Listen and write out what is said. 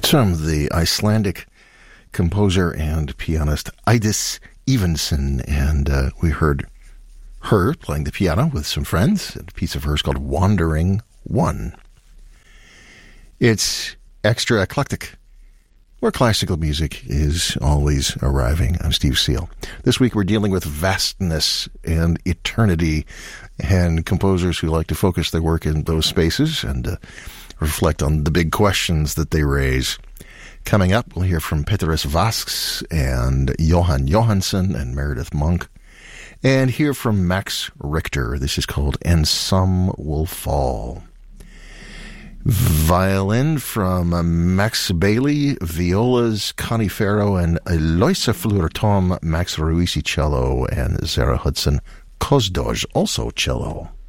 From the Icelandic composer and pianist Eidis Evensen, and we heard her playing the piano with some friends, a piece of hers called Wandering One. It's extra eclectic, where classical music is always arriving. I'm Steve Seal. This week we're dealing with vastness and eternity, and composers who like to focus their work in those spaces and reflect on the big questions that they raise. Coming up, we'll hear from Petrus Vasks and Johan Johansson and Meredith Monk, and hear from Max Richter. This is called And Some Will Fall. Violin from Max Bailey, violas Connie Farrow and Eloisa Fleur-Tom, Max Ruisi cello, and Zara Hudson Kozdoj also cello.